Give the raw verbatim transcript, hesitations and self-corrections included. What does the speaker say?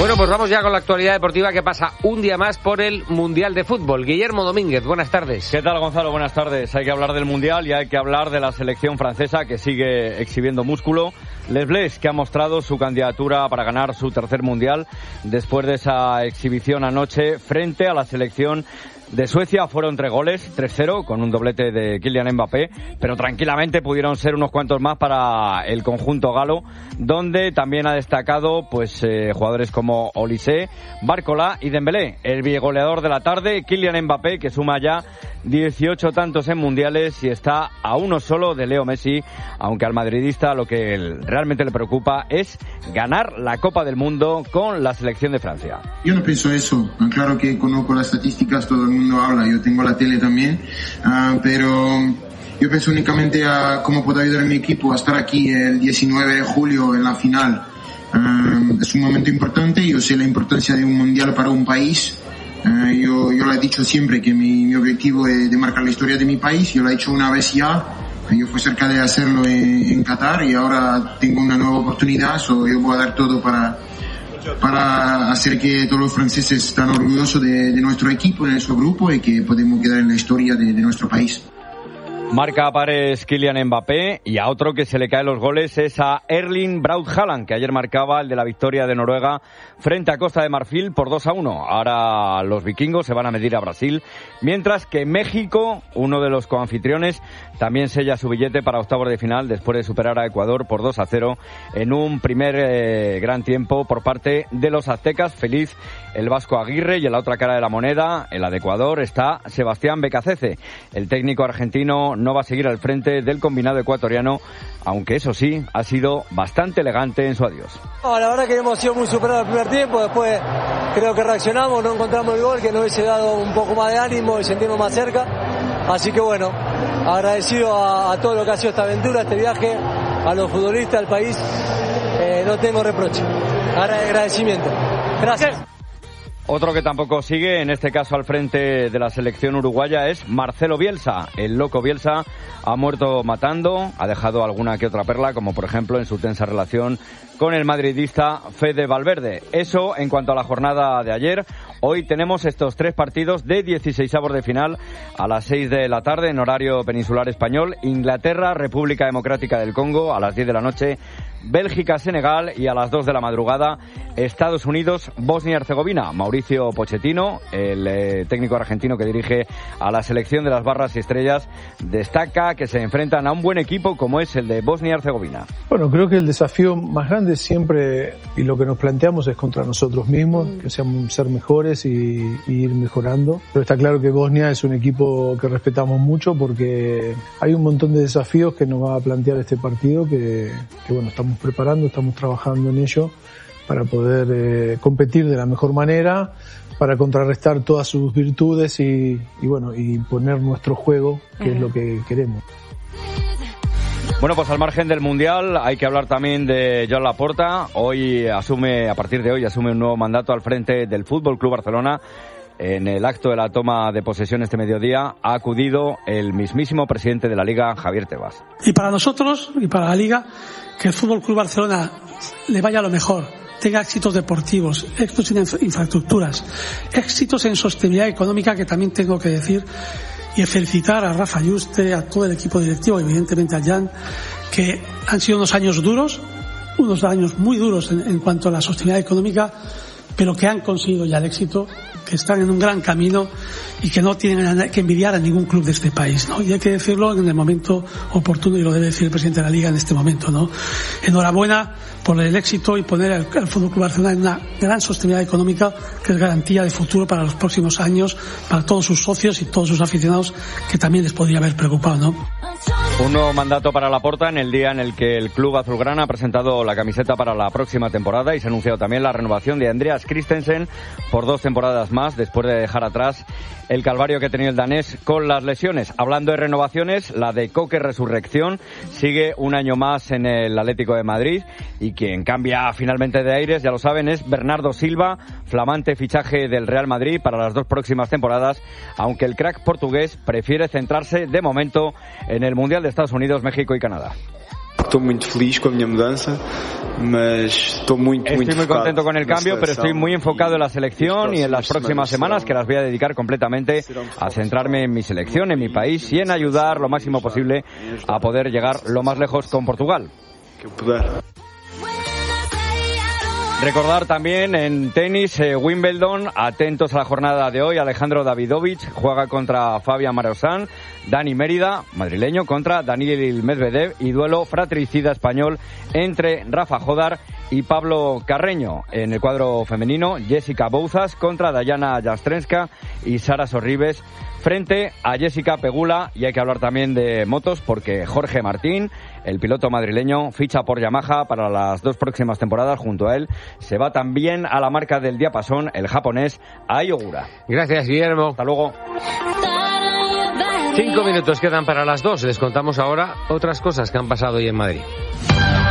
Bueno, pues vamos ya con la actualidad deportiva que pasa un día más por el Mundial de Fútbol. Guillermo Domínguez, buenas tardes. ¿Qué tal, Gonzalo? Buenas tardes. Hay que hablar del Mundial y hay que hablar de la selección francesa que sigue exhibiendo músculo. Les Bleus, que ha mostrado su candidatura para ganar su tercer Mundial después de esa exhibición anoche frente a la selección de Suecia. Fueron tres goles, tres cero, con un doblete de Kylian Mbappé, pero tranquilamente pudieron ser unos cuantos más para el conjunto galo, donde también ha destacado pues eh, jugadores como Olise, Barcola y Dembélé. El goleador de la tarde, Kylian Mbappé, que suma ya dieciocho tantos en mundiales y está a uno solo de Leo Messi, aunque al madridista lo que realmente le preocupa es ganar la Copa del Mundo con la selección de Francia. Yo no pienso eso. Claro que conozco las estadísticas, todo el mundo habla, yo tengo la tele también, uh, pero yo pienso únicamente a cómo puedo ayudar a mi equipo a estar aquí el diecinueve de julio en la final. Uh, es un momento importante, yo sé la importancia de un mundial para un país. Uh, yo, yo lo he dicho siempre que mi, mi objetivo es de marcar la historia de mi país. Yo lo he hecho una vez ya, yo fui cerca de hacerlo en, en Qatar y ahora tengo una nueva oportunidad, so yo voy a dar todo para para hacer que todos los franceses estén orgullosos de, de nuestro equipo, de nuestro grupo y que podemos quedar en la historia de, de nuestro país. Marca a pares Kylian Mbappé y a otro que se le caen los goles es a Erling Braut Haaland, que ayer marcaba el de la victoria de Noruega frente a Costa de Marfil por dos a uno. Ahora los vikingos se van a medir a Brasil, mientras que México, uno de los coanfitriones, también sella su billete para octavos de final después de superar a Ecuador por dos a cero en un primer eh, gran tiempo por parte de los aztecas. Feliz el Vasco Aguirre, y en la otra cara de la moneda, en la de Ecuador, está Sebastián Becacece. El técnico argentino no va a seguir al frente del combinado ecuatoriano, aunque eso sí, ha sido bastante elegante en su adiós. No, la verdad que hemos sido muy superados el primer tiempo, después creo que reaccionamos, no encontramos el gol que nos hubiese dado un poco más de ánimo y sentirnos más cerca, así que bueno, agradecido a, a todo lo que ha sido esta aventura, este viaje, a los futbolistas, al país, eh, no tengo reproche, agradecimiento, gracias. Otro que tampoco sigue, en este caso al frente de la selección uruguaya, es Marcelo Bielsa. El loco Bielsa ha muerto matando, ha dejado alguna que otra perla, como por ejemplo en su tensa relación con el madridista Fede Valverde. Eso en cuanto a la jornada de ayer. Hoy tenemos estos tres partidos de dieciseisavos de final a las seis de la tarde en horario peninsular español. Inglaterra, República Democrática del Congo a las diez de la noche. Bélgica, Senegal, y a las dos de la madrugada Estados Unidos, Bosnia y Herzegovina. Mauricio Pochettino, el eh, técnico argentino que dirige a la selección de las barras y estrellas, destaca que se enfrentan a un buen equipo como es el de Bosnia y Herzegovina. Bueno, creo que el desafío más grande siempre, y lo que nos planteamos, es contra nosotros mismos, que seamos ser mejores y, y ir mejorando. Pero está claro que Bosnia es un equipo que respetamos mucho porque hay un montón de desafíos que nos va a plantear este partido que, que bueno, estamos preparando, estamos trabajando en ello para poder eh, competir de la mejor manera, para contrarrestar todas sus virtudes y, y bueno, y poner nuestro juego, que uh-huh. es lo que queremos. Bueno, pues al margen del Mundial hay que hablar también de Joan Laporta. Hoy asume, a partir de hoy, asume un nuevo mandato al frente del Fútbol Club Barcelona. En el acto de la toma de posesión este mediodía ha acudido el mismísimo presidente de la Liga, Javier Tebas. Y para nosotros y para la Liga, que el Fútbol Club Barcelona le vaya lo mejor, tenga éxitos deportivos, éxitos en infraestructuras, éxitos en sostenibilidad económica, que también tengo que decir, y felicitar a Rafa Yuste, a todo el equipo directivo, evidentemente a Jan, que han sido unos años duros, unos años muy duros en, en cuanto a la sostenibilidad económica, pero que han conseguido ya el éxito, que están en un gran camino y que no tienen que envidiar a ningún club de este país, ¿no? Y hay que decirlo en el momento oportuno, y lo debe decir el presidente de la Liga en este momento, ¿no? Enhorabuena por el éxito y poner al, al Fútbol Club Barcelona en una gran sostenibilidad económica, que es garantía de futuro para los próximos años, para todos sus socios y todos sus aficionados, que también les podría haber preocupado, ¿no? Un nuevo mandato para Laporta en el día en el que el club azulgrana ha presentado la camiseta para la próxima temporada, y se ha anunciado también la renovación de Andreas Christensen por dos temporadas más, después de dejar atrás el calvario que ha tenido el danés con las lesiones. Hablando de renovaciones, la de Coque Resurrección sigue un año más en el Atlético de Madrid, y quien cambia finalmente de aires, ya lo saben, es Bernardo Silva, flamante fichaje del Real Madrid para las dos próximas temporadas, aunque el crack portugués prefiere centrarse de momento en el Mundial de Estados Unidos, México y Canadá. estou muito feliz com a minha mudança, mas estou muito, estoy muito muy contento con el na cambio, pero seleção. estoy muy enfocado en la selección y en las próximas semanas, que las voy a dedicar completamente a centrarme en mi selección, en mi país y en ayudar lo máximo posible a poder llegar lo más lejos con Portugal. Que eu puder. Recordar también en tenis, eh, Wimbledon, atentos a la jornada de hoy. Alejandro Davidovich juega contra Fabián Marozán, Dani Mérida, madrileño, contra Daniil Medvedev, y duelo fratricida español entre Rafa Jodar y Pablo Carreño. En el cuadro femenino, Jessica Bouzas contra Dayana Jastrenska y Sara Sorribes frente a Jessica Pegula. Y hay que hablar también de motos, porque Jorge Martín, el piloto madrileño, ficha por Yamaha para las dos próximas temporadas. Junto a él se va también a la marca del diapasón el japonés Ai Ogura. Gracias, Guillermo. Hasta luego. Cinco minutos quedan para las dos. Les contamos ahora otras cosas que han pasado hoy en Madrid.